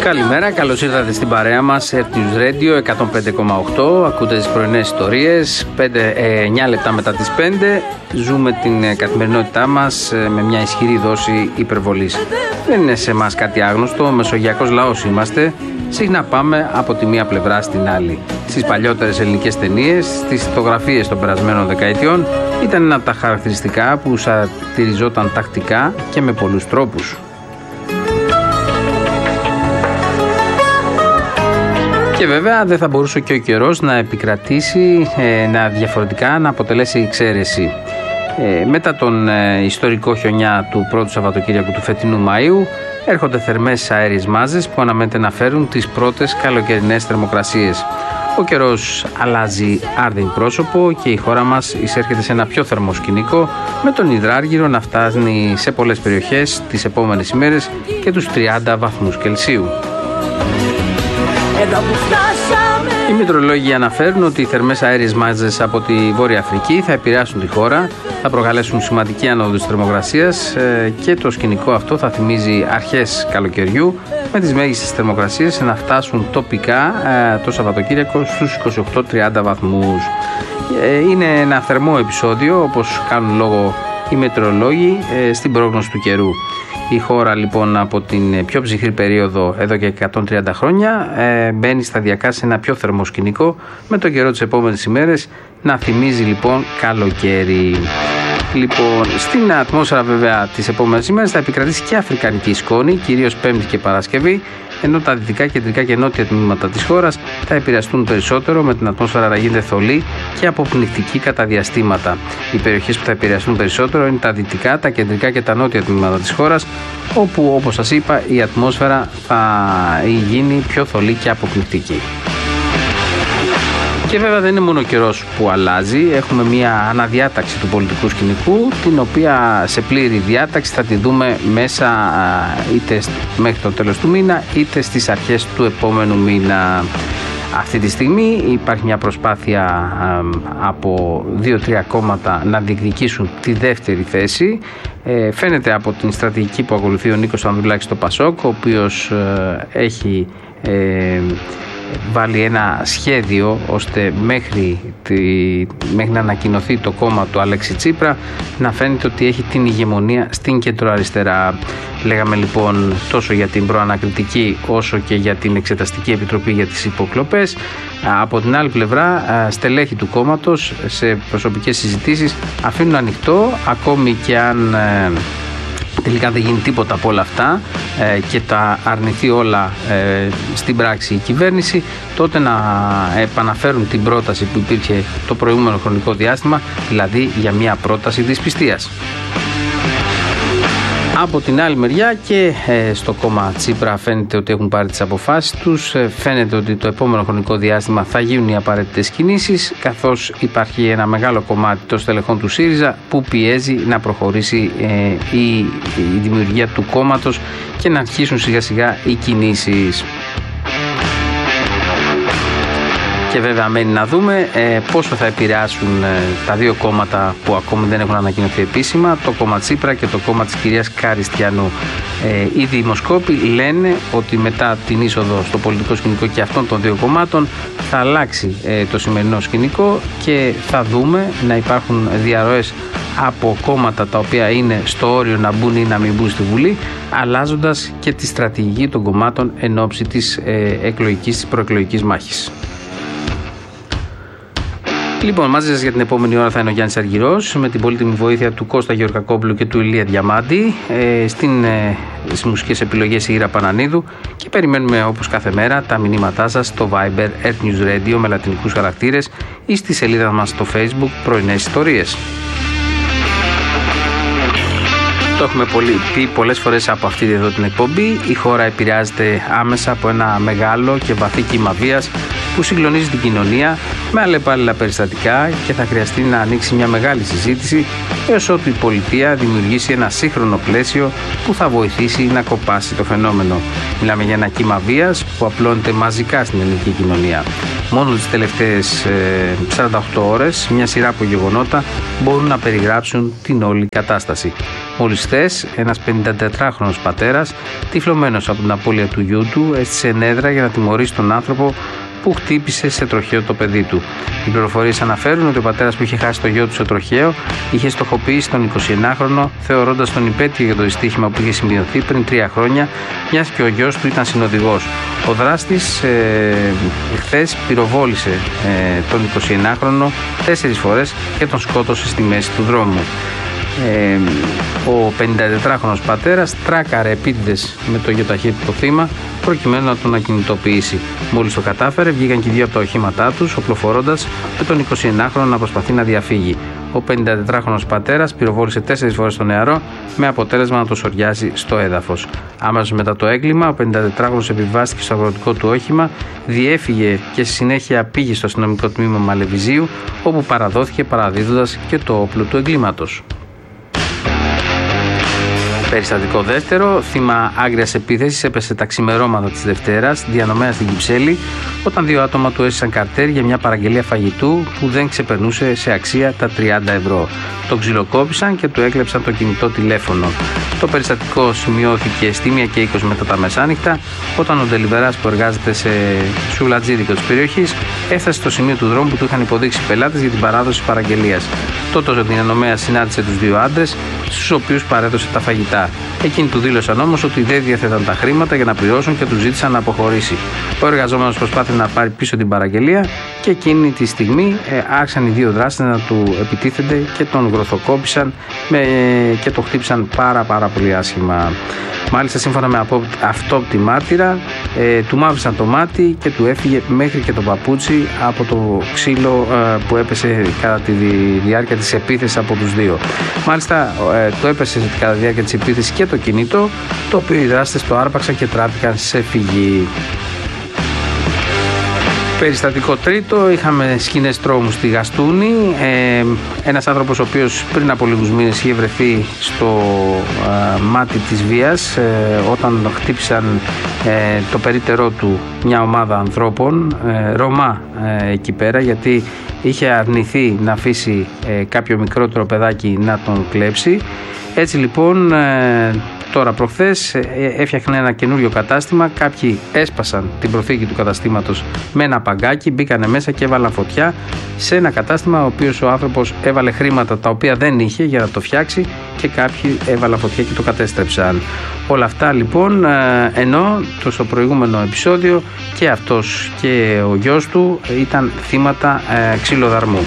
Καλημέρα, καλώς ήρθατε στην παρέα μας, Earth News Radio 105,8. Ακούτε τις πρωινές ιστορίες, 9 λεπτά μετά τις 5. Ζούμε την καθημερινότητά μας με μια ισχυρή δόση υπερβολής. Δεν είναι σε εμάς κάτι άγνωστο, μεσογειακός λαός είμαστε. Συχνά πάμε από τη μία πλευρά στην άλλη. Στις παλιότερες ελληνικές ταινίες, στις φωτογραφίες των περασμένων δεκαετιών, ήταν ένα από τα χαρακτηριστικά που σατιριζόταν τακτικά και με πολλούς τρόπους. Και βέβαια δεν θα μπορούσε και ο καιρός να επικρατήσει διαφορετικά, να αποτελέσει εξαίρεση. Μετά τον ιστορικό χιονιά του πρώτου Σαββατοκύριακου του φετινού Μαΐου, έρχονται θερμές αέριες μάζες που αναμένεται να φέρουν τις πρώτες καλοκαιρινές θερμοκρασίες. Ο καιρός αλλάζει άρδιν πρόσωπο και η χώρα μας εισέρχεται σε ένα πιο θερμό σκηνικό, με τον υδράργυρο να φτάνει σε πολλές περιοχές τις επόμενες ημέρες και τους 30 βαθμούς Κελσίου. Οι μετεωρολόγοι αναφέρουν ότι οι θερμές αέριες μάζες από τη Βόρεια Αφρική θα επηρεάσουν τη χώρα, θα προκαλέσουν σημαντική άνοδο της θερμοκρασίας και το σκηνικό αυτό θα θυμίζει αρχές καλοκαιριού, με τις μέγιστες θερμοκρασίες να φτάσουν τοπικά το Σαββατοκύριακο στους 28-30 βαθμούς. Είναι ένα θερμό επεισόδιο, όπως κάνουν λόγο οι μετεωρολόγοι, στην πρόγνωση του καιρού. Η χώρα λοιπόν από την πιο ψυχρή περίοδο εδώ και 130 χρόνια μπαίνει σταδιακά σε ένα πιο θερμό σκηνικό, με το καιρό τις επόμενες ημέρες να θυμίζει λοιπόν καλοκαίρι. Λοιπόν, στην ατμόσφαιρα βέβαια τις επόμενες ημέρες θα επικρατήσει και αφρικανική σκόνη, κυρίως Πέμπτη και Παρασκευή, ενώ τα δυτικά, κεντρικά και νότια τμήματα της χώρας θα επηρεαστούν περισσότερο, με την ατμόσφαιρα να γίνεται θολή και αποπνικτική κατά διαστήματα. Οι περιοχές που θα επηρεαστούν περισσότερο είναι τα δυτικά, τα κεντρικά και τα νότια τμήματα της χώρας, όπου όπως σας είπα η ατμόσφαιρα θα γίνει πιο θολή και αποπνικτική. Και βέβαια δεν είναι μόνο ο καιρός που αλλάζει, έχουμε μια αναδιάταξη του πολιτικού σκηνικού, την οποία σε πλήρη διάταξη θα τη δούμε μέσα είτε μέχρι το τέλος του μήνα, είτε στις αρχές του επόμενου μήνα. Αυτή τη στιγμή υπάρχει μια προσπάθεια από 2-3 κόμματα να διεκδικήσουν τη δεύτερη θέση. Φαίνεται από την στρατηγική που ακολουθεί ο Νίκος Ανδρουλάκης στο Πασόκ, ο οποίος έχει βάλει ένα σχέδιο ώστε μέχρι να ανακοινωθεί το κόμμα του Αλέξη Τσίπρα να φαίνεται ότι έχει την ηγεμονία στην κεντροαριστερά. Λέγαμε λοιπόν τόσο για την προανακριτική όσο και για την Εξεταστική Επιτροπή για τις υποκλοπές. Από την άλλη πλευρά, στελέχη του κόμματος σε προσωπικές συζητήσεις αφήνουν ανοιχτό, ακόμη και αν τελικά δεν γίνει τίποτα από όλα αυτά και τα αρνηθεί όλα στην πράξη η κυβέρνηση, τότε να επαναφέρουν την πρόταση που υπήρχε το προηγούμενο χρονικό διάστημα, δηλαδή για μια πρόταση δυσπιστίας. Από την άλλη μεριά και στο κόμμα Τσίπρα φαίνεται ότι έχουν πάρει τις αποφάσεις τους, φαίνεται ότι το επόμενο χρονικό διάστημα θα γίνουν οι απαραίτητες κινήσεις, καθώς υπάρχει ένα μεγάλο κομμάτι των στελεχών του ΣΥΡΙΖΑ που πιέζει να προχωρήσει η δημιουργία του κόμματος και να αρχίσουν σιγά σιγά οι κινήσεις. Και βέβαια μένει να δούμε πόσο θα επηρεάσουν τα δύο κόμματα που ακόμη δεν έχουν ανακοινωθεί επίσημα, το κόμμα Τσίπρα και το κόμμα της κυρίας Καριστιανού. Οι δημοσκόποι λένε ότι μετά την είσοδο στο πολιτικό σκηνικό και αυτών των δύο κομμάτων θα αλλάξει το σημερινό σκηνικό και θα δούμε να υπάρχουν διαρροές από κόμματα τα οποία είναι στο όριο να μπουν ή να μην μπουν στη Βουλή, αλλάζοντας και τη στρατηγική των κομμάτων εν ώψη της προεκλογικής μάχης. Λοιπόν, μαζί σας για την επόμενη ώρα θα είναι ο Γιάννης Αργυρός, με την πολύτιμη βοήθεια του Κώστα Γεωργακόπουλου και του Ηλία Διαμάντη, στις μουσικές επιλογές η Ήρα Πανανίδου, και περιμένουμε όπως κάθε μέρα τα μηνύματά σας στο Viber Earth News Radio με λατινικούς χαρακτήρες ή στη σελίδα μας στο Facebook Πρωινές Ιστορίες. Το έχουμε πει πολλές φορές από αυτή εδώ την εκπομπή. Η χώρα επηρεάζεται άμεσα από ένα μεγάλο και βαθύ κύμα βίας που συγκλονίζει την κοινωνία με αλλεπάλληλα περιστατικά και θα χρειαστεί να ανοίξει μια μεγάλη συζήτηση έως ότου η πολιτεία δημιουργήσει ένα σύγχρονο πλαίσιο που θα βοηθήσει να κοπάσει το φαινόμενο. Μιλάμε για ένα κύμα βίας που απλώνεται μαζικά στην ελληνική κοινωνία. Μόνο τις τελευταίες 48 ώρες μια σειρά από γεγονότα μπορούν να περιγράψουν την όλη κατάσταση. Μόλις χθες, ένας 54χρονος πατέρας, τυφλωμένος από την απώλεια του γιού του, έστησε ενέδρα για να τιμωρήσει τον άνθρωπο που χτύπησε σε τροχαίο το παιδί του. Οι πληροφορίες αναφέρουν ότι ο πατέρας που είχε χάσει το γιο του σε τροχαίο είχε στοχοποιήσει τον 21χρονο, θεωρώντας τον υπέτειο για το δυστύχημα που είχε σημειωθεί πριν 3 χρόνια, μιας και ο γιος του ήταν συνοδηγός. Ο δράστης χθες πυροβόλησε τον 21χρονο 4 φορές και τον σκότωσε στη μέση του δρόμου. Ο 54χρονος πατέρας τράκαρε επίτηδες με το γεωταχή του θύμα προκειμένου να τον ακινητοποιήσει. Μόλις το κατάφερε, βγήκαν και οι δύο από τα οχήματά τους, οπλοφορώντας με τον 21χρονο να προσπαθεί να διαφύγει. Ο 54χρονος πατέρας πυροβόλησε 4 φορές τον νεαρό, με αποτέλεσμα να το σωριάζει στο έδαφος. Άμεσως μετά το έγκλημα, ο 54χρονος επιβάστηκε στο αγροτικό του όχημα, διέφυγε και στη συνέχεια πήγε στο αστυνομικό τμήμα Μαλεβιζίου, όπου παραδόθηκε παραδίδοντας και το όπλο του εγκλήματος. Περιστατικό δεύτερο, θύμα άγριας επίθεσης έπεσε τα ξημερώματα της Δευτέρας, διανομέα στην Κυψέλη, όταν 2 άτομα του έστεισαν καρτέρ για μια παραγγελία φαγητού που δεν ξεπερνούσε σε αξία τα 30 ευρώ. Τον ξυλοκόπησαν και του έκλεψαν το κινητό τηλέφωνο. Το περιστατικό σημειώθηκε στη 1:20 μετά τα μεσάνυχτα, όταν ο ντελιβεράς που εργάζεται σε σουλατζίδικο της περιοχής έφτασε στο σημείο του δρόμου που του είχαν υποδείξει οι πελάτες για την παράδοση παραγγελίας. Τότε ο διανομέας συνάντησε τους 2 άντρες, στους οποίους παρέδωσε τα φαγητά. Εκείνοι του δήλωσαν όμως ότι δεν διαθέταν τα χρήματα για να πληρώσουν και του ζήτησαν να αποχωρήσει. Ο εργαζόμενος προσπάθησε να πάρει πίσω την παραγγελία και εκείνη τη στιγμή άρχισαν οι 2 δράστες να του επιτίθενται και τον γροθοκόπησαν και το χτύπησαν πάρα πολύ άσχημα. Μάλιστα, σύμφωνα με αυτόπτη μάρτυρα, του μαύρισαν το μάτι και του έφυγε μέχρι και το παπούτσι από το ξύλο που έπεσε κατά τη διάρκεια της επίθεσης από τους 2. Μάλιστα, το έπεσε κατά τη διάρκεια της επίθεσης και το κινητό, το οποίο οι δράστες το άρπαξαν και τράπηκαν σε φυγή. Περιστατικό τρίτο, είχαμε σκηνές τρόμου στη Γαστούνη. Ένας άνθρωπος ο οποίος πριν από λίγους μήνες είχε βρεθεί στο μάτι της βίας όταν χτύπησαν το περίπτερό του μια ομάδα ανθρώπων, Ρωμά εκεί πέρα, γιατί είχε αρνηθεί να αφήσει κάποιο μικρότερο παιδάκι να τον κλέψει. Έτσι λοιπόν, τώρα προχθές έφτιαχνε ένα καινούριο κατάστημα. Κάποιοι έσπασαν την προθήκη του καταστήματος με ένα παγκάκι, μπήκανε μέσα και έβαλαν φωτιά σε ένα κατάστημα, ο οποίος ο άνθρωπος έβαλε χρήματα τα οποία δεν είχε για να το φτιάξει και κάποιοι έβαλαν φωτιά και το κατέστρεψαν. Όλα αυτά λοιπόν, ενώ στο προηγούμενο επεισόδιο και αυτός και ο γιος του ήταν θύματα ξυλοδαρμού.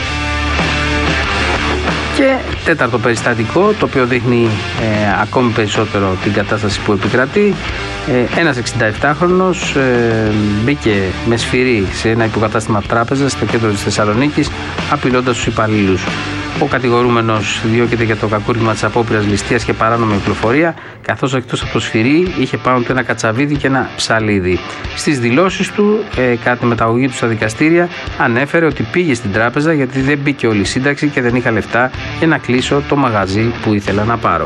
Και τέταρτο περιστατικό, το οποίο δείχνει ακόμη περισσότερο την κατάσταση που επικρατεί. Ένας 67χρονος μπήκε με σφυρί σε ένα υποκατάστημα τράπεζας στο κέντρο της Θεσσαλονίκης, απειλώντας τους υπαλλήλους. Ο κατηγορούμενος διώκεται για το κακούργημα της απόπειρας ληστείας και παράνομη κυκλοφορία, καθώς εκτός από το σφυρί είχε πάνω του ένα κατσαβίδι και ένα ψαλίδι. Στις δηλώσεις του, κατά τη μεταγωγή του στα δικαστήρια, ανέφερε ότι πήγε στην τράπεζα γιατί δεν μπήκε όλη η σύνταξη και δεν είχα λεφτά για να κλείσω το μαγαζί που ήθελα να πάρω.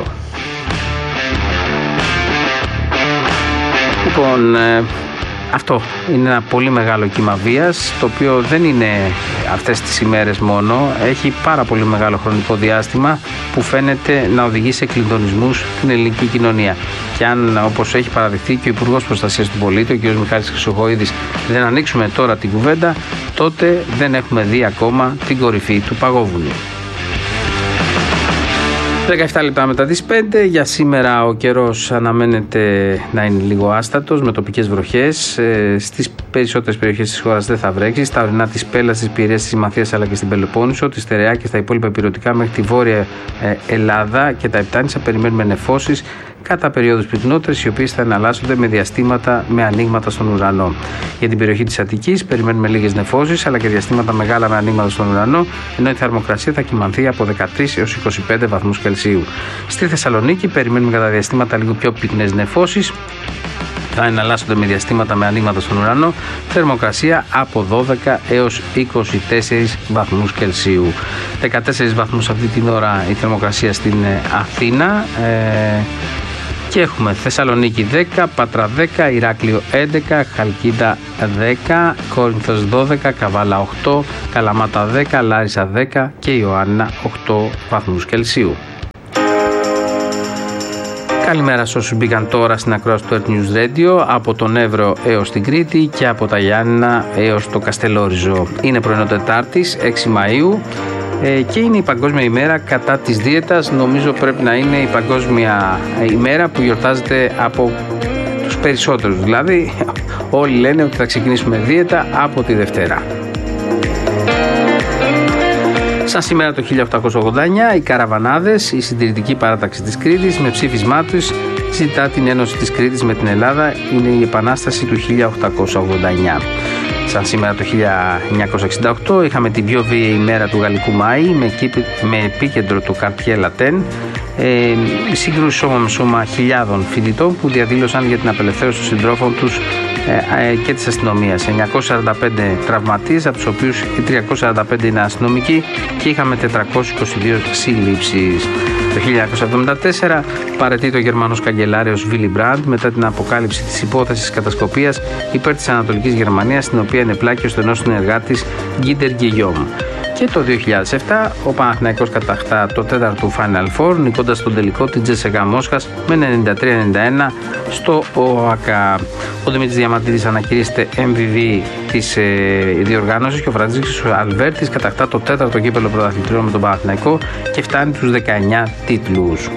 Λοιπόν, αυτό είναι ένα πολύ μεγάλο κύμα βίας, το οποίο δεν είναι αυτές τις ημέρες μόνο, έχει πάρα πολύ μεγάλο χρονικό διάστημα που φαίνεται να οδηγεί σε κλειδονισμούς στην ελληνική κοινωνία. Και αν, όπως έχει παραδειχθεί και ο Υπουργός Προστασίας του Πολίτη, ο κ. Μιχάλης Χρυσοχοΐδης, δεν ανοίξουμε τώρα την κουβέντα, τότε δεν έχουμε δει ακόμα την κορυφή του παγόβουνου. 17 λεπτά μετά τις 5, για σήμερα ο καιρός αναμένεται να είναι λίγο άστατος με τοπικές βροχές. Στις περισσότερες περιοχές της χώρας δεν θα βρέξει. Στα ορεινά της Πέλλας, της Πειραιάς, της Μαθίας αλλά και στην Πελοπόννησο, τη Στερεά και στα υπόλοιπα ηπειρωτικά μέχρι τη Βόρεια Ελλάδα και τα Επτάνησα περιμένουμε νεφώσεις κατά περιόδους πυκνότερες, οι οποίες θα εναλλάσσονται με διαστήματα με ανοίγματα στον ουρανό. Για την περιοχή της Αττικής περιμένουμε λίγες νεφώσεις αλλά και διαστήματα μεγάλα με ανοίγματα στον ουρανό, ενώ η θερμοκρασία θα κυμανθεί από 13 έως 25 βαθμούς Κελσίου. Στη Θεσσαλονίκη περιμένουμε κατά διαστήματα λίγο πιο πυκνές νεφώσεις. Θα εναλλάσσονται με διαστήματα με ανοίγματα στον ουρανό, θερμοκρασία από 12 έως 24 βαθμούς Κελσίου. 14 βαθμούς αυτή την ώρα η θερμοκρασία στην Αθήνα. Και έχουμε Θεσσαλονίκη 10, Πάτρα 10, Ηράκλειο 11, Χαλκίδα 10, Κόρινθος 12, Καβάλα 8, Καλαμάτα 10, Λάρισα 10 και Ιωάννα 8 βαθμούς Κελσίου. Καλημέρα σε όσους μπήκαν τώρα στην ακρόαση του Earth News Radio, από τον Εύρο έως την Κρήτη και από τα Γιάννηνα έως το Καστελόριζο. Είναι πρωινό Τετάρτης, 6 Μαΐου και είναι η Παγκόσμια ημέρα κατά της δίαιτας. Νομίζω πρέπει να είναι η παγκόσμια ημέρα που γιορτάζεται από τους περισσότερους. Δηλαδή όλοι λένε ότι θα ξεκινήσουμε δίαιτα από τη Δευτέρα. Σαν σήμερα το 1889, οι Καραβανάδες, η συντηρητική παράταξη της Κρήτης, με ψήφισμά τους ζητά την ένωση της Κρήτης με την Ελλάδα. Είναι η Επανάσταση του 1889. Σαν σήμερα το 1968 είχαμε την πιο βίαιη ημέρα του Γαλλικού Μάη με επίκεντρο το Quartier Latin. Σύγκρουση σώμα με σώμα χιλιάδων φοιτητών που διαδήλωσαν για την απελευθέρωση των συντρόφων τους και της αστυνομίας. 945 τραυματίες, από τους οποίους οι 345 είναι αστυνομικοί, και είχαμε 422 συλλήψεις. Το 1974 παραιτείται ο Γερμανός καγκελάριος Βίλι Μπραντ μετά την αποκάλυψη της υπόθεσης κατασκοπίας υπέρ της Ανατολικής Γερμανίας, στην οποία ενεπλάκη ο στενός συνεργάτης Γκίντερ Γκεγιόμ. Και το 2007 ο Παναθηναϊκός κατακτά το τέταρτο Final Four, νικώντας τον τελικό την Τζέσσεκα Μόσχας με 93-91 στο ΟΑΚΑ. Ο Δημήτρης Διαμαντίδης ανακηρύσσεται MVP της διοργάνωσης και ο Φραντζίσκος Αλβέρτης κατακτά το τέταρτο κύπελλο πρωταθλητριών με τον Παναθηναϊκό και φτάνει τους 19 τίτλους.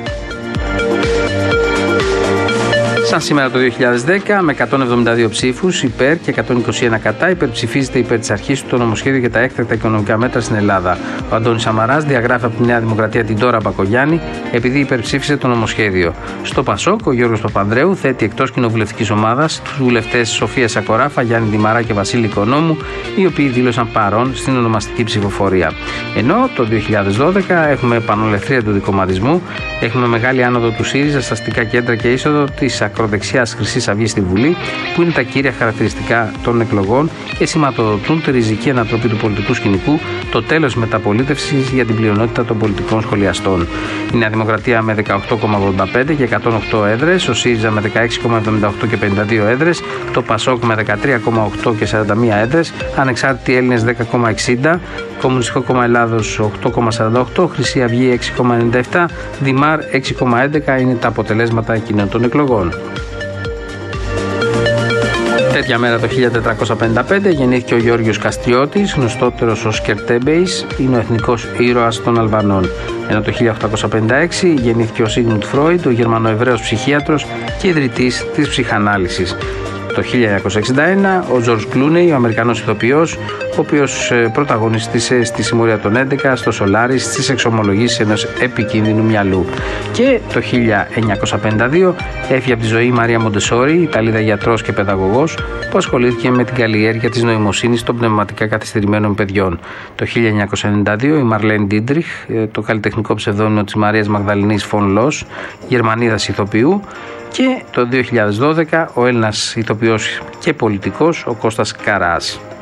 Σαν σήμερα το 2010, με 172 ψήφους υπέρ και 121 κατά, υπερψηφίζεται υπέρ της αρχής του το νομοσχέδιο για τα έκτακτα οικονομικά μέτρα στην Ελλάδα. Ο Αντώνης Σαμαράς διαγράφει από τη Νέα Δημοκρατία την Ντόρα Μπακογιάννη επειδή υπερψήφισε το νομοσχέδιο. Στο Πασόκ, ο Γιώργος Παπανδρέου θέτει εκτός κοινοβουλευτικής ομάδας τους βουλευτές Σοφία Σακοράφα, Γιάννη Δημαρά και Βασίλη Οικονόμου, οι οποίοι δήλωσαν παρόν στην ονομαστική ψηφοφορία. Ενώ το 2012 έχουμε επανολευθερία του δικομματισμού, έχουμε μεγάλη άνοδο του ΣΥΡΙΖΑ στα αστικά κέντρα και είσοδο της ακροδεξιάς Χρυσής Αυγής στη Βουλή, που είναι τα κύρια χαρακτηριστικά των εκλογών και σηματοδοτούν τη ριζική ανατροπή του πολιτικού σκηνικού, το τέλος μεταπολίτευσης για την πλειονότητα των πολιτικών σχολιαστών. Η Νέα Δημοκρατία με 18,85 και 108 έδρες, ο ΣΥΡΙΖΑ με 16,78 και 52 έδρες, το ΠΑΣΟΚ με 13,8 και 41 έδρες, Ανεξάρτητοι Έλληνες 10,60, Κομμουνιστικό Κόμμα Ελλάδος 8,48, Χρυσή Αυγή 6,97, Δημάρ 6,11 είναι τα αποτελέσματα εκείνων των εκλογών. Τέτοια μέρα το 1455 γεννήθηκε ο Γιώργος Καστριώτης, γνωστότερος ως Κερτέμπεης, είναι ο εθνικός ήρωας των Αλβανών. Ενώ το 1856 γεννήθηκε ο Σίγμουντ Φρόιντ, ο Γερμανοεβραίος ψυχίατρος και ιδρυτής της ψυχανάλυσης. Το 1961 ο Τζορτζ Κλούνεϊ, ο Αμερικανός ηθοποιός, ο οποίος πρωταγωνίστησε στη Συμμορία των 11, στο Σολάρις, στις εξομολογήσεις ενός επικίνδυνου μυαλού. Και το 1952 έφυγε από τη ζωή η Μαρία Μοντεσόρη, Ιταλίδα γιατρός και παιδαγωγός, που ασχολήθηκε με την καλλιέργεια της νοημοσύνης των πνευματικά καθυστερημένων παιδιών. Το 1992 η Μαρλέν Ντίντριχ, το καλλιτεχνικό ψευδόνυμο της Μαρίας Μαγδαληνής Φον Λος, Γερμανίδας ηθοποιού. Και το 2012 ο Έλληνας ηθοποιός και πολιτικός ο Κώστας Καράς.